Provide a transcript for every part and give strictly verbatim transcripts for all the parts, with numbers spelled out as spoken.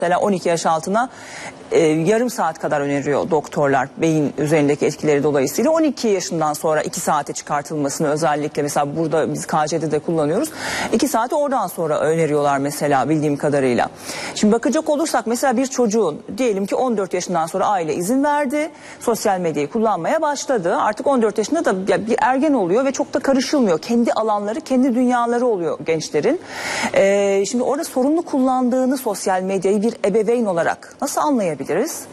Mesela on iki yaş altına e, yarım saat kadar öneriyor doktorlar beyin üzerindeki etkileri dolayısıyla. on iki yaşından sonra iki saate çıkartılmasını özellikle mesela burada biz K C'de de kullanıyoruz. iki saati oradan sonra öneriyorlar mesela bildiğim kadarıyla. Şimdi bakacak olursak mesela bir çocuğun diyelim ki on dört yaşından sonra aile izin verdi. Sosyal medyayı kullanmaya başladı. Artık on dört yaşında da bir ergen oluyor ve çok da karışılmıyor. Kendi alanları, kendi dünyaları oluyor gençlerin. E, şimdi orada sorumlu kullandığını sosyal medyayı bir ebeveyn olarak nasıl anlayabiliriz?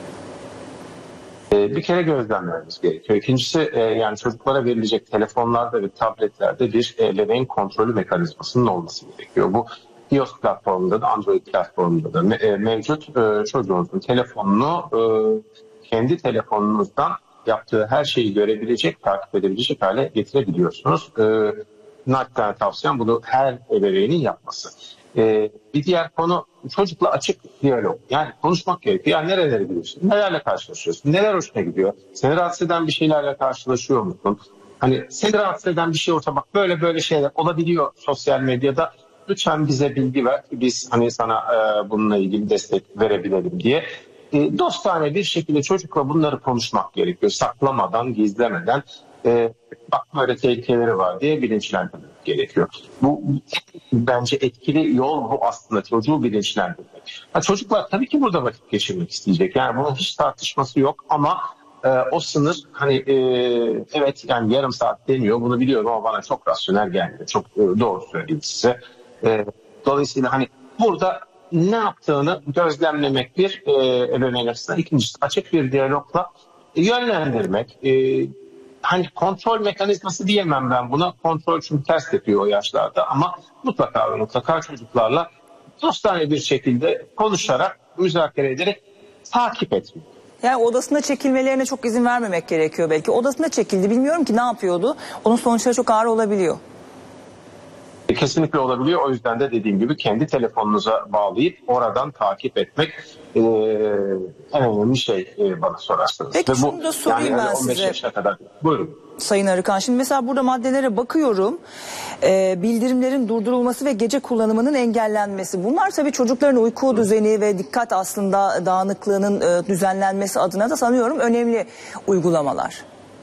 Bir kere gözlemlememiz gerekiyor. İkincisi yani çocuklara verilecek telefonlarda ve tabletlerde bir ebeveyn kontrolü mekanizmasının olması gerekiyor. Bu iOS platformunda da Android platformunda da mevcut. Çocuğunuzun telefonunu kendi telefonunuzdan yaptığı her şeyi görebilecek, takip edebilecek hale getirebiliyorsunuz. Naçizane tavsiyem bunu her ebeveynin yapması. Ee, bir diğer konu çocukla açık diyalog. Yani konuşmak gerekiyor. Yani nerelere gidiyorsun? Nelerle karşılaşıyorsun? Neler hoşuna gidiyor? Seni rahatsız eden bir şeylerle karşılaşıyor musun? Hani seni rahatsız eden bir şey olsa bak böyle böyle şeyler olabiliyor sosyal medyada. Lütfen bize bilgi ver. Biz hani sana e, bununla ilgili destek verebilelim diye. E, dostane bir şekilde çocukla bunları konuşmak gerekiyor. Saklamadan, gizlemeden. E, bak böyle tehlikeleri var diye bilinçlendirmek gerekiyor. Bu bence etkili yol bu aslında, çocuğu bilinçlendirmek. Ha, çocuklar tabii ki burada vakit geçirmek isteyecek. Yani bunun hiç tartışması yok ama e, o sınır hani e, evet yani yarım saat deniyor, bunu biliyorum ama bana çok rasyonel gelmiyor. Çok e, doğru söyleyeyim size. E, dolayısıyla hani burada ne yaptığını gözlemlemek bir e, ebeveyn açısından. İkincisi açık bir diyalogla yönlendirmek. E, Hani kontrol mekanizması diyemem ben buna. Kontrol çünkü ters yapıyor o yaşlarda ama mutlaka ve mutlaka çocuklarla dostane bir şekilde konuşarak, müzakere ederek takip etmek. Yani odasına çekilmelerine çok izin vermemek gerekiyor belki. Odasına çekildi, bilmiyorum ki ne yapıyordu. Onun sonuçları çok ağır olabiliyor. Kesinlikle olabiliyor. O yüzden de dediğim gibi kendi telefonunuza bağlayıp oradan takip etmek e, en önemli şey e, bana sorarsanız. Peki ve bu, şunu da sorayım yani ben on beş size. yaşına kadar. Buyurun. Sayın Arıkan, şimdi mesela burada maddelere bakıyorum. Ee, bildirimlerin durdurulması ve gece kullanımının engellenmesi. Bunlar tabii çocukların uyku düzeni ve dikkat aslında dağınıklığının e, düzenlenmesi adına da sanıyorum önemli uygulamalar.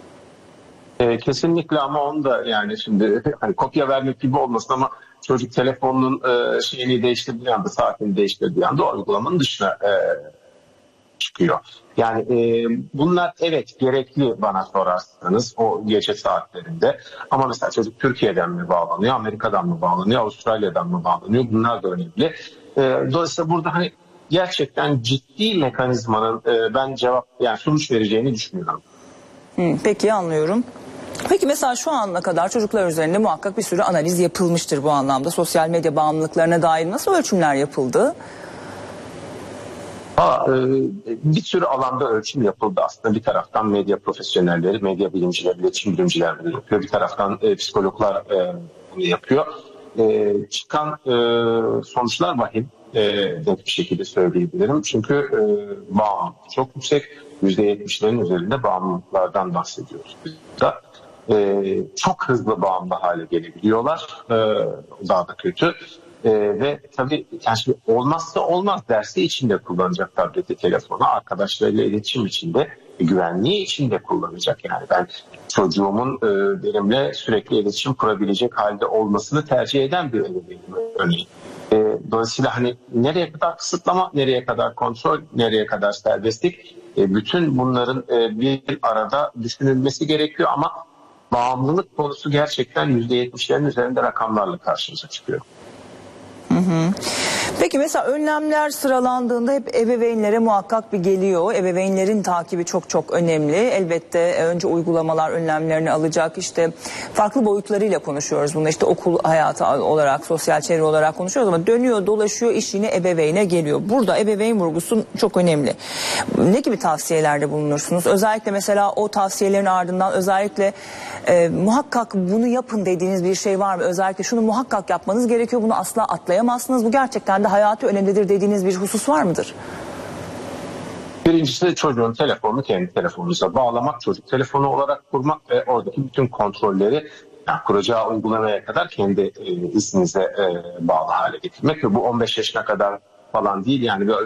E, kesinlikle ama onu da yani şimdi hani kopya vermek gibi olmasın ama çocuk telefonunun e, şeyini değiştirdiği anda, saatini değiştirdiği anda o uygulamanın dışına e, çıkıyor. Yani e, bunlar evet gerekli bana sorarsanız o gece saatlerinde ama mesela çocuk Türkiye'den mi bağlanıyor, Amerika'dan mı bağlanıyor, Avustralya'dan mı bağlanıyor, bunlar da önemli. E, dolayısıyla burada hani gerçekten ciddi mekanizmanın e, ben cevap yani sonuç vereceğini düşünüyorum. Hmm, peki anlıyorum. Peki mesela şu ana kadar çocuklar üzerinde muhakkak bir sürü analiz yapılmıştır bu anlamda. Sosyal medya bağımlılıklarına dair nasıl ölçümler yapıldı? Ha, e, bir sürü alanda ölçüm yapıldı aslında. Bir taraftan medya profesyonelleri, medya bilimciler, iletişim bilimciler bunu yapıyor. Bir taraftan e, psikologlar e, bunu yapıyor. E, çıkan e, sonuçlar vahim. E, net bir şekilde söyleyebilirim. Çünkü e, bağımlılık çok yüksek. yüzde yetmişlerin üzerinde bağımlılıklardan bahsediyoruz. Da, e, çok hızlı bağımlı hale gelebiliyorlar. E, daha da kötü. Ee, ve tabii yani şimdi olmazsa olmaz dersi içinde kullanacak tableti, telefonu, arkadaşlarıyla iletişim içinde, güvenliği içinde kullanacak. Yani ben çocuğumun e, benimle sürekli iletişim kurabilecek halde olmasını tercih eden bir ebeveynim örneğin. E, dolayısıyla hani nereye kadar kısıtlama, nereye kadar kontrol, nereye kadar serbestlik, e, bütün bunların e, bir arada düşünülmesi gerekiyor ama bağımlılık konusu gerçekten yüzde yetmişlerin üzerinde rakamlarla karşımıza çıkıyor. Hı hı. Peki mesela önlemler sıralandığında hep ebeveynlere muhakkak bir geliyor. Ebeveynlerin takibi çok çok önemli. Elbette önce uygulamalar önlemlerini alacak. İşte farklı boyutlarıyla konuşuyoruz bunu. İşte okul hayatı olarak, sosyal çevre olarak konuşuyoruz ama dönüyor dolaşıyor iş yine ebeveyne geliyor. Burada ebeveyn vurgusu çok önemli. Ne gibi tavsiyelerde bulunursunuz? Özellikle mesela o tavsiyelerin ardından özellikle e, muhakkak bunu yapın dediğiniz bir şey var mı? Özellikle şunu muhakkak yapmanız gerekiyor, bunu asla atlayamazsınız. Bu gerçekten de hayatı önemlidir dediğiniz bir husus var mıdır? Birincisi çocuğun telefonunu kendi telefonunuza bağlamak, çocuk telefonu olarak kurmak ve oradaki bütün kontrolleri yani kuracağı uygulamaya kadar kendi e, izninize e, bağlı hale getirmek ve bu on beş yaşına kadar falan değil. Yani bir